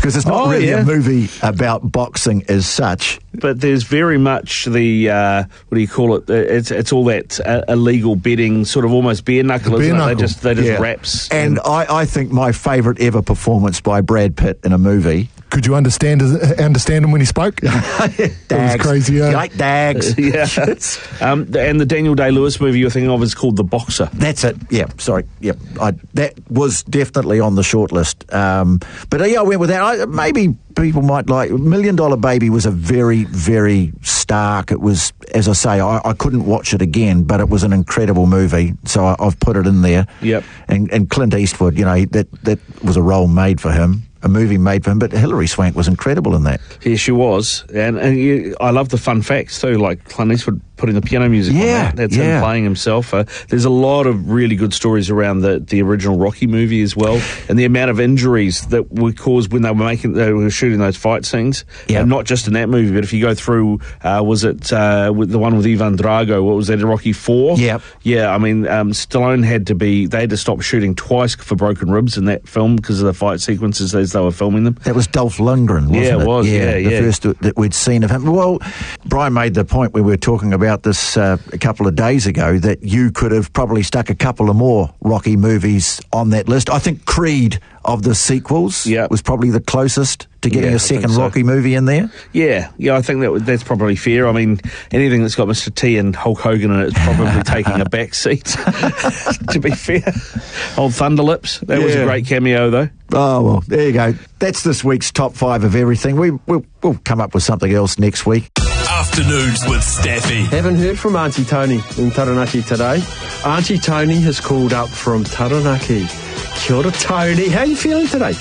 because it's not really a movie about boxing as such. But there's very much the, what do you call it? It's all that illegal betting, sort of almost bare knuckle, isn't it? They just raps. And I think my favourite ever performance by Brad Pitt in a movie. Could you understand him when he spoke? Dags. That was crazy, yeah. Like Dags. And the Daniel Day-Lewis movie you're thinking of is called The Boxer. That's it. Yeah, sorry. Yep, that was definitely on the short list. But I went with that. Maybe people might like $1 Million Baby was a very, very stark. It was, as I say, I couldn't watch it again, but it was an incredible movie. So I've put it in there. Yep. And Clint Eastwood, that was a role made for him. A movie made for him, but Hilary Swank was incredible in that. Yeah, she was. And I love the fun facts too, like Clint Eastwood putting the piano music on that. That's him playing himself. There's a lot of really good stories around the original Rocky movie as well, and the amount of injuries that were caused when they were shooting those fight scenes. And not just in that movie, but if you go through, was it with the one with Ivan Drago? What was that, Rocky 4? Yeah, I mean, Stallone had to stop shooting twice for broken ribs in that film because of the fight sequences as they were filming them. That was Dolph Lundgren, wasn't it? Yeah, it was. The first that we'd seen of him. Well, Brian made the point when we were talking about this a couple of days ago that you could have probably stuck a couple of more Rocky movies on that list. I think Creed of the sequels was probably the closest to getting a second Rocky movie in there. Yeah, I think that's probably fair. I mean, anything that's got Mr. T and Hulk Hogan in it is probably taking a back seat, to be fair. Old Thunder Lips, that was a great cameo, though. Oh, well, there you go. That's this week's top 5 of everything. We'll come up with something else next week. Afternoons with Staffy. Haven't heard from Auntie Tony in Taranaki today. Auntie Tony has called up from Taranaki. Kia ora, Tony. How are you feeling today?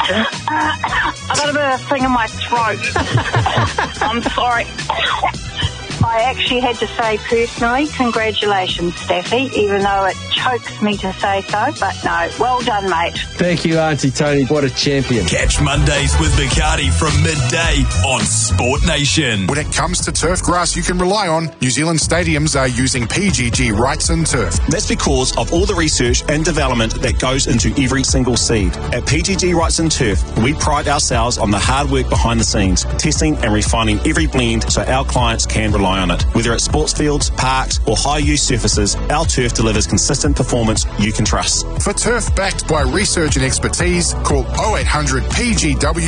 I got a bit of a thing in my throat. I'm sorry. I actually had to say personally, congratulations, Staffy, even though it chokes me to say so. But no, well done, mate. Thank you, Auntie Tony. What a champion. Catch Mondays with Bacardi from midday on Sport Nation. When it comes to turf grass you can rely on, New Zealand stadiums are using PGG Wrightson Turf. That's because of all the research and development that goes into every single seed. At PGG Wrightson Turf, we pride ourselves on the hard work behind the scenes, testing and refining every blend so our clients can rely on it. Whether it's sports fields, parks or high-use surfaces, our turf delivers consistent performance you can trust. For turf backed by research and expertise, call 0800 PGW